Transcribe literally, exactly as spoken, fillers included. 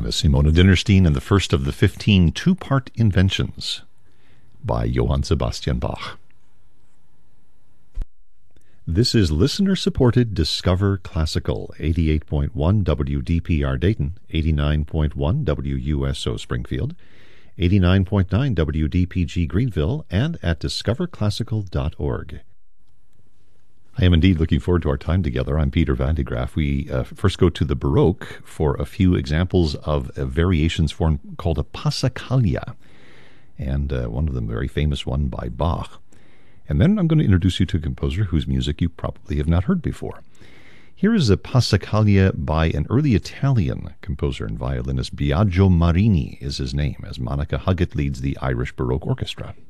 is Simona Dinnerstein and the first of the fifteen two-part inventions by Johann Sebastian Bach. This is listener-supported Discover Classical, eighty-eight point one W D P R Dayton, eighty-nine point one W U S O Springfield, eighty-nine point nine W D P G Greenville, and at discover classical dot org. I am indeed looking forward to our time together. I'm Peter Van de Graaff. We uh, first go to the Baroque for a few examples of a variations form called a passacaglia, and uh, one of them, a very famous one by Bach. And then I'm going to introduce you to a composer whose music you probably have not heard before. Here is a passacaglia by an early Italian composer and violinist. Biagio Marini is his name, as Monica Huggett leads the Irish Baroque Orchestra.